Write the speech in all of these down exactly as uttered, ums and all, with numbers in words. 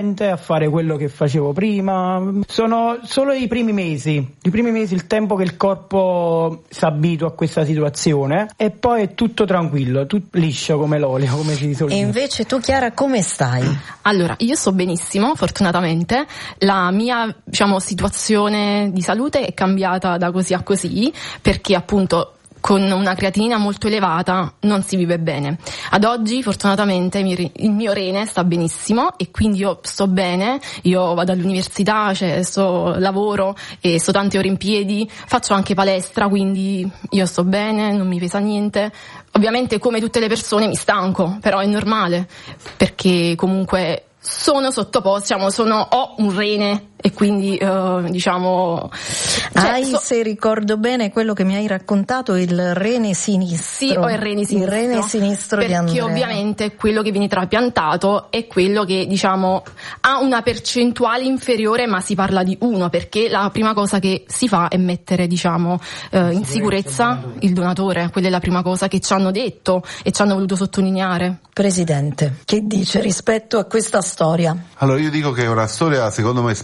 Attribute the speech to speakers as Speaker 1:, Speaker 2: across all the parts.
Speaker 1: a fare quello che facevo prima. Sono solo i primi mesi, i primi mesi, il tempo che il corpo si abitua a questa situazione, e poi è tutto tranquillo, tutto liscio come l'olio, come si dice.
Speaker 2: E invece tu, Chiara, come stai?
Speaker 3: Allora, io sto benissimo, fortunatamente. La mia, diciamo, situazione di salute è cambiata da così a così, perché appunto con una creatinina molto elevata non si vive bene. Ad oggi fortunatamente il mio rene sta benissimo e quindi io sto bene, io vado all'università, cioè sto, lavoro e sto tante ore in piedi, faccio anche palestra, quindi io sto bene, non mi pesa niente. Ovviamente come tutte le persone mi stanco, però è normale, perché comunque sono sottoposta, diciamo, sono, ho un rene e quindi uh, diciamo
Speaker 2: cioè, hai so, se ricordo bene quello che mi hai raccontato, il rene sinistro.
Speaker 3: Sì, ho il rene sinistro,
Speaker 2: il rene sinistro
Speaker 3: perché
Speaker 2: di Andrea.
Speaker 3: Ovviamente quello che viene trapiantato è quello che, diciamo, ha una percentuale inferiore, ma si parla di uno, perché la prima cosa che si fa è mettere, diciamo, uh, in sicurezza il donatore. Quella è la prima cosa che ci hanno detto e ci hanno voluto sottolineare.
Speaker 2: Presidente, che dice rispetto a questa storia?
Speaker 4: Allora, io dico che è una storia secondo me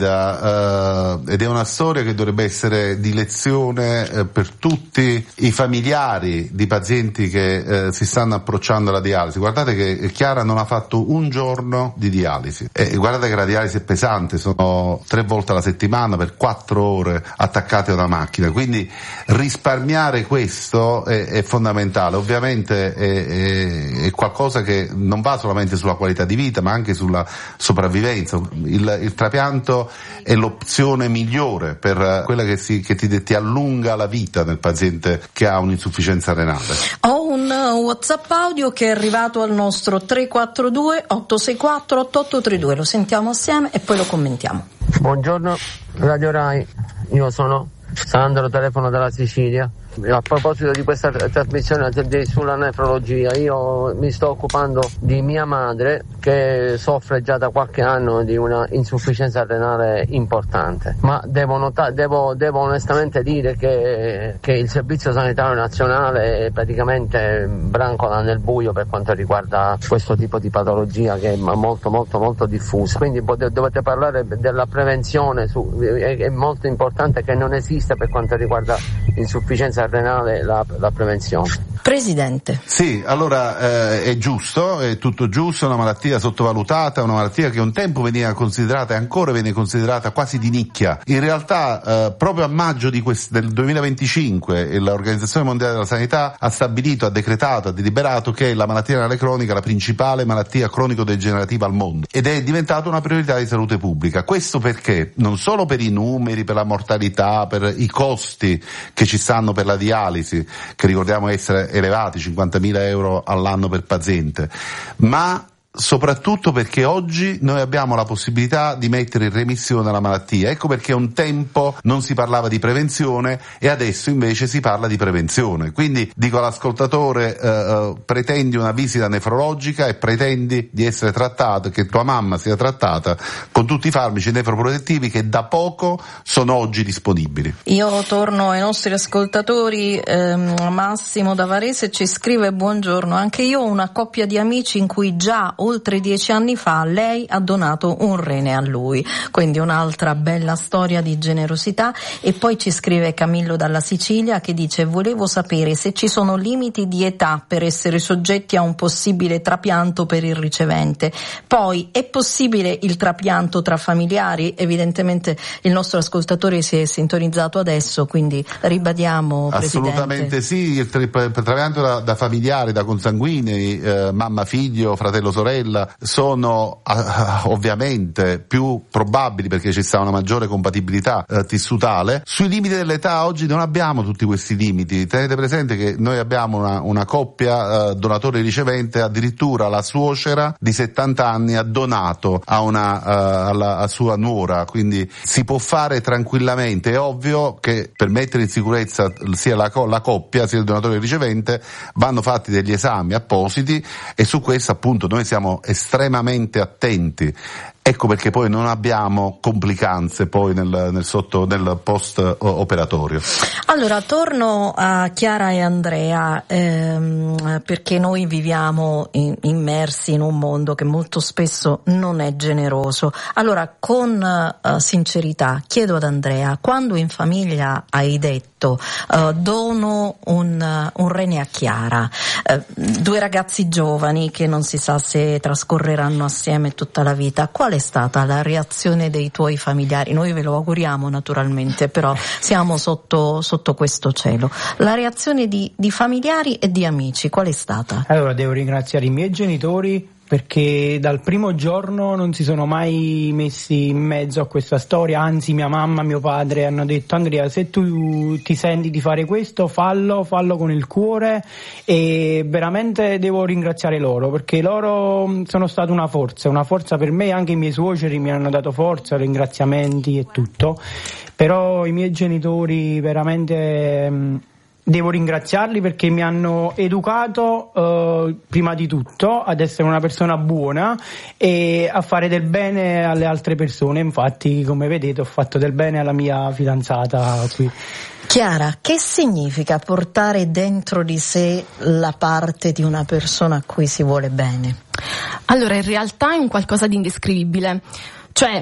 Speaker 4: splendida, uh, ed è una storia che dovrebbe essere di lezione uh, per tutti i familiari di pazienti che uh, si stanno approcciando alla dialisi. Guardate che Chiara non ha fatto un giorno di dialisi, e guardate che la dialisi è pesante, sono tre volte alla settimana per quattro ore attaccate a una macchina, quindi risparmiare questo è, è fondamentale. Ovviamente è, è, è qualcosa che non va solamente sulla qualità di vita, ma anche sulla sopravvivenza. Il, il trapianto è l'opzione migliore per quella che, si, che ti, ti allunga la vita del paziente che ha un'insufficienza renale.
Speaker 2: Ho un WhatsApp audio che è arrivato al nostro tre quattro due otto sei quattro otto otto tre due, lo sentiamo assieme e poi lo commentiamo.
Speaker 5: Buongiorno Radio Rai, io sono Sandro, telefono dalla Sicilia. A proposito di questa trasmissione sulla nefrologia, io mi sto occupando di mia madre che soffre già da qualche anno di una insufficienza renale importante, ma devo, nota- devo, devo onestamente dire che, che il Servizio Sanitario Nazionale praticamente brancola nel buio per quanto riguarda questo tipo di patologia che è molto molto molto diffusa, quindi dovete parlare della prevenzione, su, è, è molto importante che non esista per quanto riguarda insufficienza renale la, la prevenzione.
Speaker 2: Presidente.
Speaker 4: Sì, allora eh, è giusto, è tutto giusto, è una malattia sottovalutata, è una malattia che un tempo veniva considerata e ancora viene considerata quasi di nicchia. In realtà eh, proprio a maggio di quest- del duemilaventicinque l'Organizzazione Mondiale della Sanità ha stabilito, ha decretato, ha deliberato che la malattia renale cronica è la principale malattia cronico-degenerativa al mondo ed è diventata una priorità di salute pubblica. Questo perché? Non solo per i numeri, per la mortalità, per i costi che ci stanno per la dialisi, che ricordiamo essere elevati, cinquantamila euro all'anno per paziente, ma soprattutto perché oggi noi abbiamo la possibilità di mettere in remissione la malattia. Ecco perché un tempo non si parlava di prevenzione e adesso invece si parla di prevenzione. Quindi dico all'ascoltatore, eh, eh, pretendi una visita nefrologica e pretendi di essere trattato, che tua mamma sia trattata con tutti i farmaci nefroprotettivi che da poco sono oggi disponibili.
Speaker 2: Io torno ai nostri ascoltatori. ehm, Massimo da Varese ci scrive: buongiorno, anche io ho una coppia di amici in cui già oltre dieci anni fa lei ha donato un rene a lui, quindi un'altra bella storia di generosità. E poi ci scrive Camillo dalla Sicilia che dice: volevo sapere se ci sono limiti di età per essere soggetti a un possibile trapianto per il ricevente. Poi è possibile il trapianto tra familiari? Evidentemente il nostro ascoltatore si è sintonizzato adesso, quindi ribadiamo, Presidente.
Speaker 4: Assolutamente sì, il trapianto da, da familiari, da consanguinei, eh, mamma, figlio, fratello, sorella, sono uh, ovviamente più probabili perché ci sta una maggiore compatibilità uh, tissutale. Sui limiti dell'età oggi non abbiamo tutti questi limiti. Tenete presente che noi abbiamo una, una coppia uh, donatore ricevente, addirittura la suocera di settanta anni ha donato a una uh, alla a sua nuora, quindi si può fare tranquillamente. È ovvio che per mettere in sicurezza sia la, la coppia sia il donatore ricevente vanno fatti degli esami appositi e su questo appunto noi siamo siamo estremamente attenti. Ecco perché poi non abbiamo complicanze poi nel, nel, sotto, nel post operatorio.
Speaker 2: Allora, torno a Chiara e Andrea, ehm, perché noi viviamo in, immersi in un mondo che molto spesso non è generoso. Allora, con uh, sincerità, chiedo ad Andrea, quando in famiglia hai detto uh, dono un, uh, un rene a Chiara, uh, due ragazzi giovani che non si sa se trascorreranno assieme tutta la vita, qual è stata la reazione dei tuoi familiari? Noi ve lo auguriamo naturalmente, però siamo sotto, sotto questo cielo. La reazione di, di familiari e di amici qual è stata?
Speaker 1: Allora, devo ringraziare i miei genitori perché dal primo giorno non si sono mai messi in mezzo a questa storia, anzi mia mamma e mio padre hanno detto: Andrea, se tu ti senti di fare questo, fallo, fallo con il cuore, e veramente devo ringraziare loro, perché loro sono stati una forza, una forza per me, anche i miei suoceri mi hanno dato forza, ringraziamenti e tutto, però i miei genitori veramente... devo ringraziarli perché mi hanno educato eh, prima di tutto ad essere una persona buona e a fare del bene alle altre persone. Infatti, come vedete, ho fatto del bene alla mia fidanzata qui.
Speaker 2: Chiara, che significa portare dentro di sé la parte di una persona a cui si vuole bene?
Speaker 3: Allora, in realtà è un qualcosa di indescrivibile. Cioè,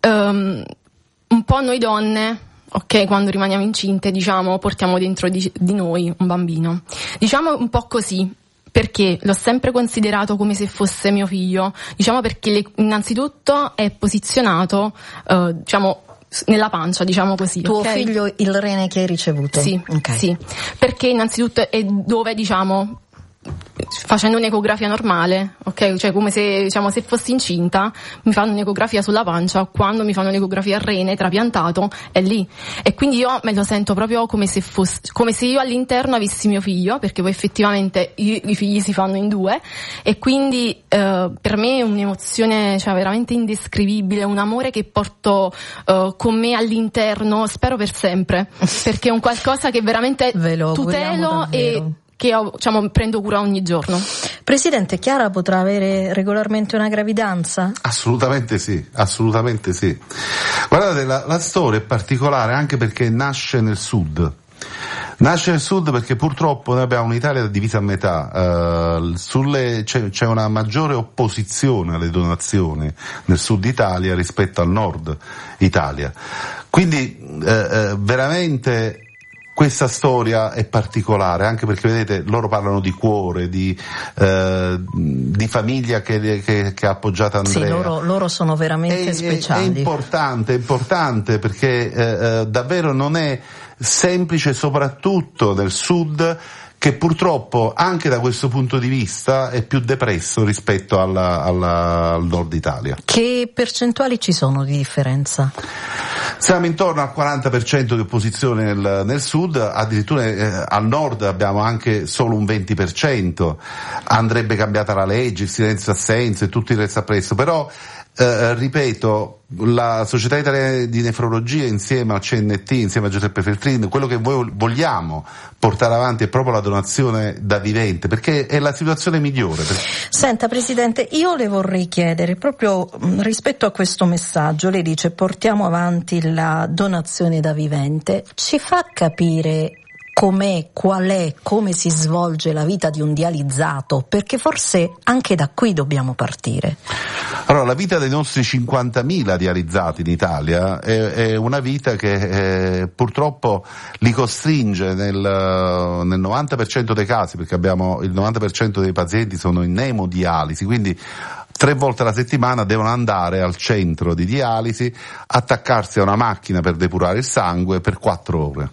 Speaker 3: um, un po' noi donne, ok, quando rimaniamo incinte, diciamo, portiamo dentro di, di noi un bambino. Diciamo un po' così, perché l'ho sempre considerato come se fosse mio figlio. Diciamo perché le, innanzitutto è posizionato, uh, diciamo, nella pancia, diciamo così.
Speaker 2: Tuo
Speaker 3: okay?
Speaker 2: figlio, il rene che hai ricevuto?
Speaker 3: Sì,
Speaker 2: okay.
Speaker 3: sì. Perché innanzitutto è dove, diciamo, facendo un'ecografia normale, ok? Cioè come se, diciamo, se fossi incinta, mi fanno un'ecografia sulla pancia, quando mi fanno un'ecografia al rene trapiantato è lì. E quindi io me lo sento proprio come se fosse, come se io all'interno avessi mio figlio, perché poi effettivamente i, i figli si fanno in due, e quindi eh, per me è un'emozione, cioè, veramente indescrivibile, un amore che porto eh, con me all'interno, spero per sempre, perché è un qualcosa che veramente tutelo e che ho, diciamo, prendo cura ogni giorno.
Speaker 2: Presidente, Chiara potrà avere regolarmente una gravidanza?
Speaker 4: Assolutamente sì, assolutamente sì. Guardate, la, la storia è particolare anche perché nasce nel sud. Nasce nel sud perché purtroppo noi abbiamo un'Italia divisa a metà, uh, sulle, c'è, c'è una maggiore opposizione alle donazioni nel sud Italia rispetto al nord Italia. Quindi uh, uh, veramente questa storia è particolare, anche perché vedete, loro parlano di cuore, di, eh, di famiglia che, che, che ha appoggiato Andrea.
Speaker 2: Sì, loro, loro sono veramente
Speaker 4: è,
Speaker 2: speciali.
Speaker 4: È, è importante, è importante perché eh, davvero non è semplice, soprattutto nel sud, che purtroppo anche da questo punto di vista è più depresso rispetto alla, alla, al nord Italia.
Speaker 2: Che percentuali ci sono di differenza?
Speaker 4: Siamo intorno al quaranta per cento di opposizione nel, nel sud, addirittura eh, al nord abbiamo anche solo un venti per cento. Andrebbe cambiata la legge, il silenzio assenso e tutto il resto appresso, però eh, ripeto, la Società Italiana di Nefrologia insieme al C N T, insieme a Giuseppe Feltrin, quello che voi vogliamo portare avanti è proprio la donazione da vivente, perché è la situazione migliore.
Speaker 2: Senta Presidente, io le vorrei chiedere proprio rispetto a questo messaggio, lei dice portiamo avanti la donazione da vivente, ci fa capire com'è, qual è, come si svolge la vita di un dializzato, perché forse anche da qui dobbiamo partire.
Speaker 4: Allora, la vita dei nostri cinquantamila dializzati in Italia è, è una vita che eh, purtroppo li costringe nel, nel novanta per cento dei casi, perché abbiamo il novanta per cento dei pazienti sono in emodialisi, quindi tre volte alla settimana devono andare al centro di dialisi, attaccarsi a una macchina per depurare il sangue per quattro ore.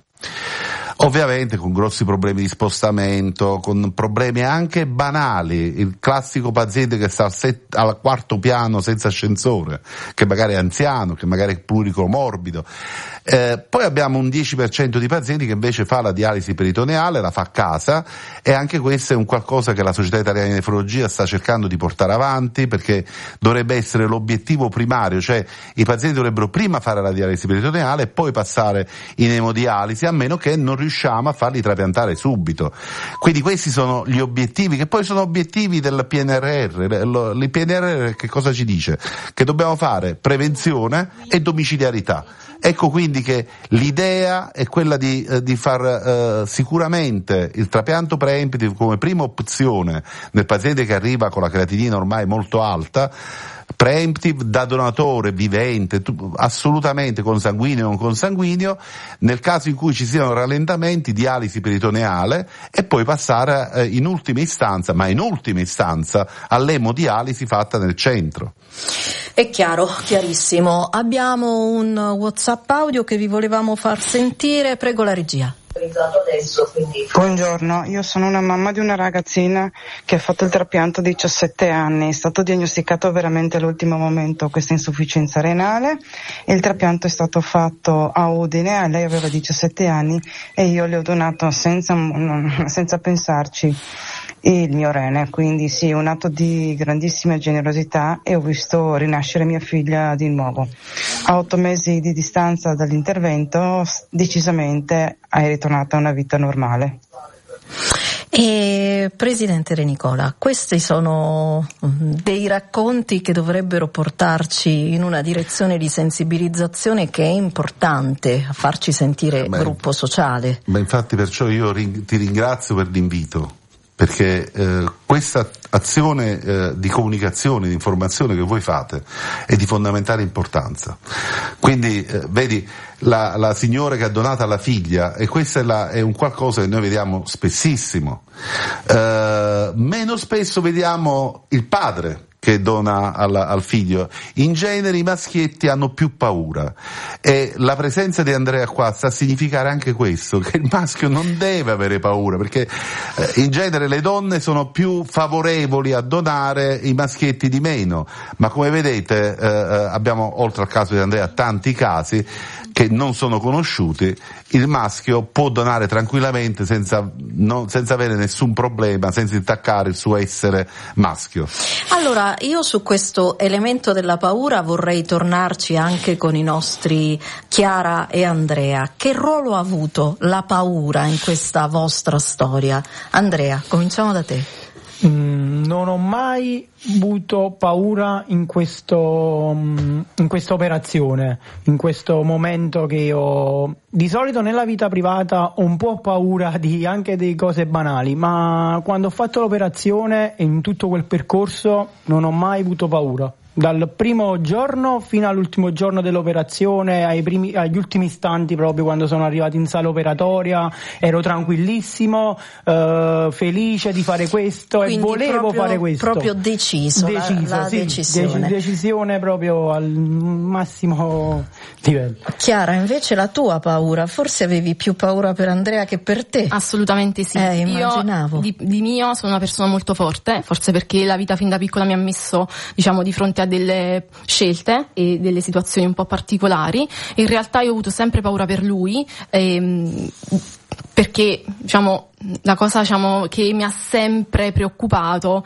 Speaker 4: Ovviamente con grossi problemi di spostamento, con problemi anche banali, il classico paziente che sta al, set, al quarto piano senza ascensore, che magari è anziano, che magari è pluricomorbido. Eh, poi abbiamo un dieci per cento di pazienti che invece fa la dialisi peritoneale, la fa a casa, e anche questo è un qualcosa che la Società Italiana di Nefrologia sta cercando di portare avanti, perché dovrebbe essere l'obiettivo primario, cioè i pazienti dovrebbero prima fare la dialisi peritoneale e poi passare in emodialisi, a meno che non riuscissero riusciamo a farli trapiantare subito. Quindi questi sono gli obiettivi, che poi sono obiettivi del P N R R. Il P N R R che cosa ci dice? Che dobbiamo fare prevenzione e domiciliarità. Ecco quindi che l'idea è quella di, eh, di far eh, sicuramente il trapianto preemptive come prima opzione nel paziente che arriva con la creatinina ormai molto alta, preemptive da donatore vivente, assolutamente consanguineo o non consanguineo, nel caso in cui ci siano rallentamenti, dialisi peritoneale, e poi passare eh, in ultima istanza, ma in ultima istanza, all'emodialisi fatta nel centro.
Speaker 2: È chiaro, chiarissimo. Abbiamo un WhatsApp audio che vi volevamo far sentire, prego la regia.
Speaker 6: Adesso, quindi. Buongiorno, io sono una mamma di una ragazzina che ha fatto il trapianto a diciassette anni, è stato diagnosticato veramente all'ultimo momento questa insufficienza renale, il trapianto è stato fatto a Udine, lei aveva diciassette anni e io le ho donato senza, senza pensarci il mio rene, quindi sì, un atto di grandissima generosità, e ho visto rinascere mia figlia di nuovo. A otto mesi di distanza dall'intervento decisamente è ritornata a una vita normale.
Speaker 2: E Presidente Re Nicola, questi sono dei racconti che dovrebbero portarci in una direzione di sensibilizzazione che è importante, a farci sentire beh, gruppo sociale.
Speaker 4: Beh, infatti perciò io ring- ti ringrazio per l'invito, perché eh, questa azione eh, di comunicazione, di informazione che voi fate è di fondamentale importanza. Quindi eh, vedi la, la signora che ha donato alla figlia, e questo è, la, è un qualcosa che noi vediamo spessissimo. Eh, meno spesso vediamo il padre che dona al, al figlio. In genere i maschietti hanno più paura, e la presenza di Andrea qua sta a significare anche questo, che il maschio non deve avere paura, perché eh, in genere le donne sono più favorevoli a donare, i maschietti di meno, ma come vedete eh, abbiamo, oltre al caso di Andrea, tanti casi che non sono conosciuti. Il maschio può donare tranquillamente senza, no, senza avere nessun problema, senza intaccare il suo essere maschio.
Speaker 2: Allora, io su questo elemento della paura vorrei tornarci anche con i nostri Chiara e Andrea. Che ruolo ha avuto la paura in questa vostra storia? Andrea, cominciamo da te.
Speaker 1: Mm, non ho mai avuto paura in questo in questa operazione, in questo momento che ho. Di solito nella vita privata ho un po' paura di anche di cose banali, ma quando ho fatto l'operazione e in tutto quel percorso non ho mai avuto paura. Dal primo giorno fino all'ultimo giorno dell'operazione, ai primi, agli ultimi istanti, proprio quando sono arrivato in sala operatoria, ero tranquillissimo, eh, felice di fare questo. Quindi e volevo
Speaker 2: proprio,
Speaker 1: fare questo.
Speaker 2: Proprio deciso,
Speaker 1: deciso
Speaker 2: la, la
Speaker 1: sì,
Speaker 2: decisione.
Speaker 1: Dec- decisione proprio al massimo livello.
Speaker 2: Chiara, invece la tua paura, forse avevi più paura per Andrea che per te.
Speaker 3: Assolutamente sì.
Speaker 2: Eh, immaginavo.
Speaker 3: Io di, di mio sono una persona molto forte, forse perché la vita fin da piccola mi ha messo, diciamo, di fronte a delle scelte e delle situazioni un po' particolari. In realtà io ho avuto sempre paura per lui, ehm, perché diciamo la cosa diciamo che mi ha sempre preoccupato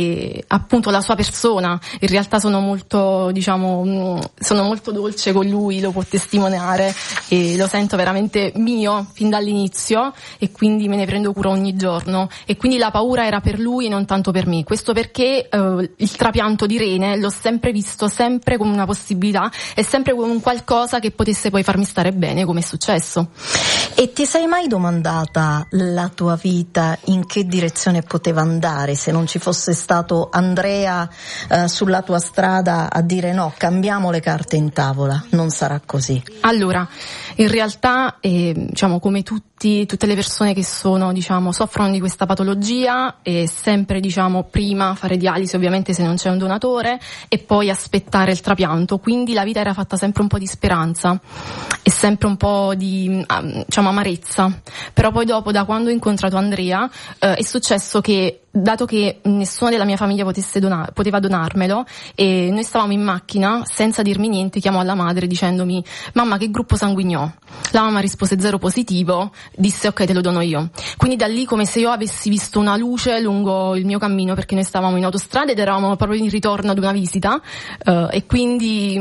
Speaker 3: è appunto la sua persona. In realtà sono molto diciamo sono molto dolce con lui, lo può testimoniare, e lo sento veramente mio fin dall'inizio, e quindi me ne prendo cura ogni giorno, e quindi la paura era per lui e non tanto per me. Questo perché eh, il trapianto di rene l'ho sempre visto sempre come una possibilità e sempre come un qualcosa che potesse poi farmi stare bene, come è successo.
Speaker 2: E ti sei mai domandata la tua vita in che direzione poteva andare se non ci fosse stato Andrea eh, sulla tua strada a dire no, cambiamo le carte in tavola, non sarà così?
Speaker 3: Allora, in realtà eh, diciamo come tutti, tutte le persone che sono diciamo soffrono di questa patologia, è sempre diciamo prima fare dialisi ovviamente se non c'è un donatore, e poi aspettare il trapianto, quindi la vita era fatta sempre un po' di speranza e sempre un po' di diciamo amarezza. Però poi dopo, da quando ho incontrato Andrea, eh, è successo che, dato che nessuno della mia famiglia potesse donar, poteva donarmelo, e noi stavamo in macchina, senza dirmi niente chiamò alla madre dicendomi: mamma, che gruppo sanguigno ho? La mamma rispose zero positivo, disse ok, te lo dono io. Quindi da lì, come se io avessi visto una luce lungo il mio cammino, perché noi stavamo in autostrada ed eravamo proprio in ritorno ad una visita, eh, e quindi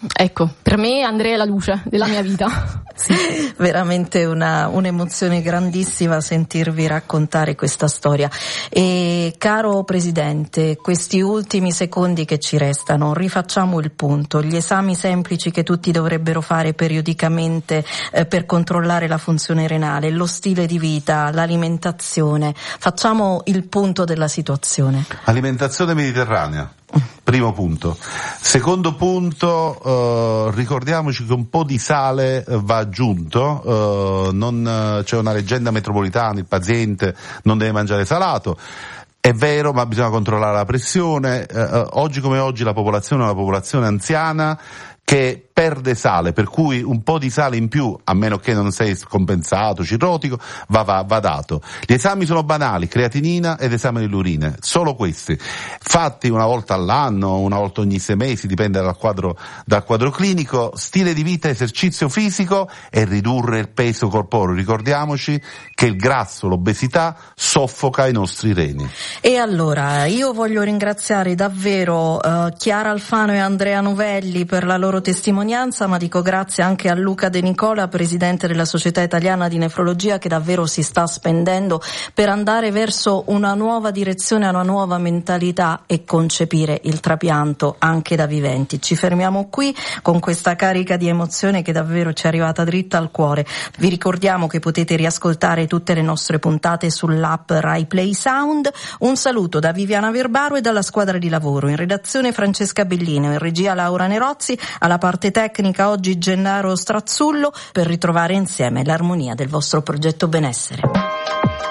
Speaker 3: ecco, per me Andrea è la luce della mia vita. Sì.
Speaker 2: Veramente una, un'emozione grandissima sentirvi raccontare questa storia. E caro Presidente, questi ultimi secondi che ci restano, rifacciamo il punto, gli esami semplici che tutti dovrebbero fare periodicamente eh, per controllare la funzione renale, lo stile di vita, l'alimentazione, facciamo il punto della situazione.
Speaker 4: Alimentazione mediterranea. Primo punto. Secondo punto, eh, ricordiamoci che un po' di sale va aggiunto, eh, non c'è una leggenda metropolitana, il paziente non deve mangiare salato. È vero, ma bisogna controllare la pressione. Eh, oggi come oggi la popolazione è una popolazione anziana che perde sale, per cui un po' di sale in più, a meno che non sei scompensato, cirrotico, va, va, va dato. Gli esami sono banali, creatinina ed esame dell'urina, solo questi, fatti una volta all'anno, una volta ogni sei mesi, dipende dal quadro, dal quadro clinico. Stile di vita, esercizio fisico e ridurre il peso corporeo. Ricordiamoci che il grasso, l'obesità soffoca i nostri reni.
Speaker 2: E allora io voglio ringraziare davvero uh, Chiara Alfano e Andrea Novelli per la loro testimonianza, ma dico grazie anche a Luca De Nicola, presidente della Società Italiana di Nefrologia, che davvero si sta spendendo per andare verso una nuova direzione, una nuova mentalità e concepire il trapianto anche da viventi. Ci fermiamo qui con questa carica di emozione che davvero ci è arrivata dritta al cuore. Vi ricordiamo che potete riascoltare tutte le nostre puntate sull'app Rai Play Sound. Un saluto da Viviana Verbaro e dalla squadra di lavoro. In redazione Francesca Bellino, in regia Laura Nerozzi, alla parte tecnica oggi Gennaro Strazzullo, per ritrovare insieme l'armonia del vostro progetto benessere.